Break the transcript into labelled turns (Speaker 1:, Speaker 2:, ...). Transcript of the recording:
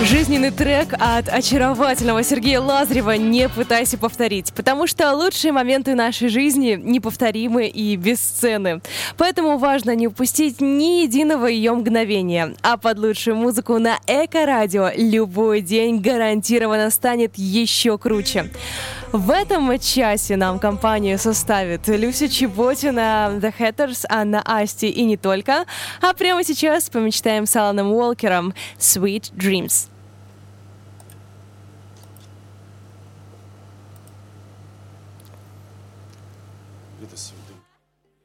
Speaker 1: Жизненный трек от очаровательного Сергея Лазарева не пытайся повторить, потому что лучшие моменты нашей жизни неповторимы и бесценны. Поэтому важно не упустить ни единого ее мгновения. А под лучшую музыку на Эко-радио любой день гарантированно станет еще круче. В этом часе нам компанию составит Люся Чеботина, The Hatters, Анна Асти и не только. А прямо сейчас помечтаем с Аланом Уолкером «Sweet Dreams».